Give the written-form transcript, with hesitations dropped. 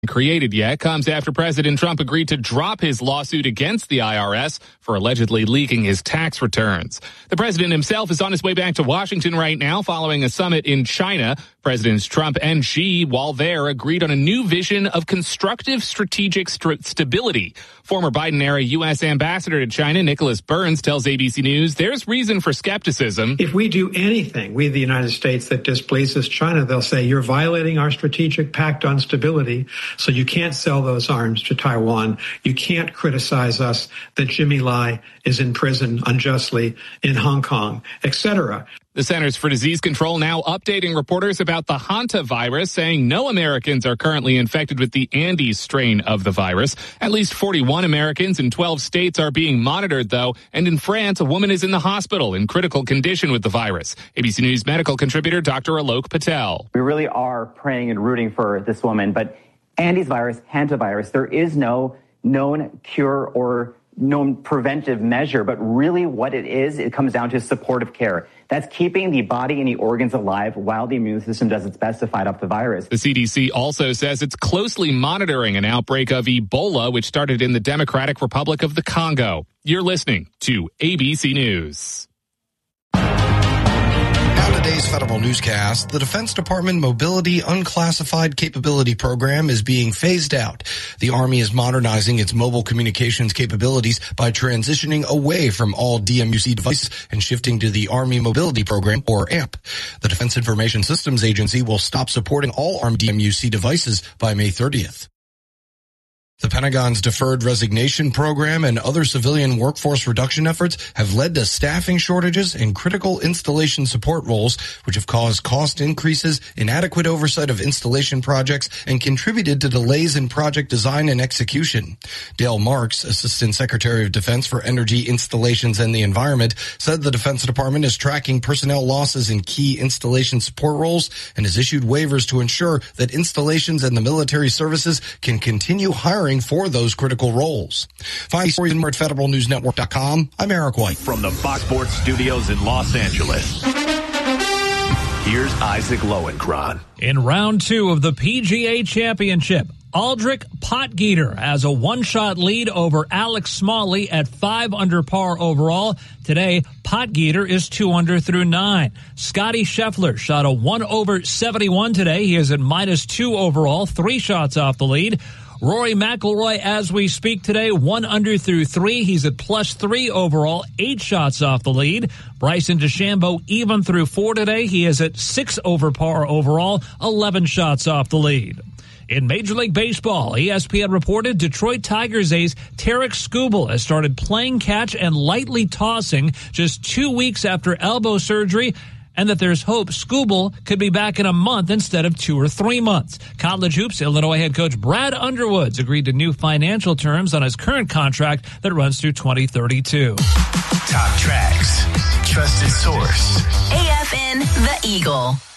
created yet comes after President Trump agreed to drop his lawsuit against the IRS for allegedly leaking his tax returns. The president himself is on his way back to Washington right now following a summit in China. Presidents Trump and Xi, while there, agreed on a new vision of constructive strategic stability. Former Biden-era U.S. Ambassador to China, Nicholas Burns, tells ABC News there's reason for skepticism. If we do anything, we the United States, that displeases China, they'll say, you're violating our strategic pact on stability, so you can't sell those arms to Taiwan. You can't criticize us that Jimmy Lai is in prison unjustly in Hong Kong, etc. The Centers for Disease Control now updating reporters about the hantavirus, saying no Americans are currently infected with the Andes strain of the virus. At least 41 Americans in 12 states are being monitored, though. And in France, a woman is in the hospital in critical condition with the virus. ABC News medical contributor Dr. Alok Patel. We really are praying and rooting for this woman, but Andes virus, hantavirus, there is no known cure or known preventive measure, but really what it is, it comes down to supportive care. That's keeping the body and the organs alive while the immune system does its best to fight off the virus. The CDC also says it's closely monitoring an outbreak of Ebola, which started in the Democratic Republic of the Congo. You're listening to ABC News. Today's Federal Newscast, the Defense Department Mobility Unclassified Capability Program is being phased out. The Army is modernizing its mobile communications capabilities by transitioning away from all DMUC devices and shifting to the Army Mobility Program, or AMP. The Defense Information Systems Agency will stop supporting all ARM DMUC devices by May 30th. The Pentagon's deferred resignation program and other civilian workforce reduction efforts have led to staffing shortages in critical installation support roles, which have caused cost increases, inadequate oversight of installation projects, and contributed to delays in project design and execution. Dale Marks, Assistant Secretary of Defense for Energy, Installations, and the Environment, said the Defense Department is tracking personnel losses in key installation support roles and has issued waivers to ensure that installations and the military services can continue hiring for those critical roles. Find stories more at federalnewsnetwork.com. I'm Eric White. From the Fox Sports Studios in Los Angeles, here's Isaac Lowenkron. In round 2 of the PGA Championship, Aldrich Potgieter has a one-shot lead over Alex Smalley at 5 under par overall. Today, Potgieter is 2 under through 9. Scotty Scheffler shot a 1 over 71 today. He is at -2 overall, 3 shots off the lead. Rory McIlroy, as we speak today, 1 under through 3. He's at +3 overall, 8 shots off the lead. Bryson DeChambeau even through 4 today. He is at 6 over par overall, 11 shots off the lead. In Major League Baseball, ESPN reported Detroit Tigers ace Tarik Skubal has started playing catch and lightly tossing just 2 weeks after elbow surgery, and that there's hope Skubal could be back in a month instead of 2 or 3 months. College hoops, Illinois head coach Brad Underwood's agreed to new financial terms on his current contract that runs through 2032. Top tracks, trusted source. AFN The Eagle.